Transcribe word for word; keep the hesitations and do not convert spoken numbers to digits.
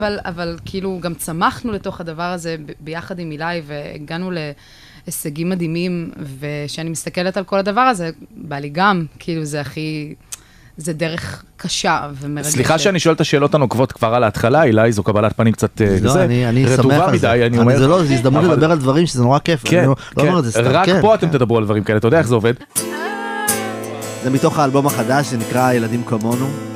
אבל, אבל כאילו גם צמחנו לתוך הדבר הזה ב- ביחד עם אילי, והגענו להישגים מדהימים, ושאני מסתכלת על כל הדבר הזה, בא לי גם, כאילו זה הכי, זה דרך קשה ומרגשת. סליחה שאני שואל את השאלות הנוקבות כבר על ההתחלה, אילי, זו קבלת פנים קצת לא, אני, אני שמח על זה. אני אומר, זה לא, זה הזדמנות אבל... לדבר על דברים שזה נורא כיף. כן, אני לא, כן. לא אומר את זה סתם. רק כן, פה כן. אתם תדברו על דברים כאלה, אתה יודע איך זה עובד? זה מתוך האלבום החדש שנקרא ילדים כמונו.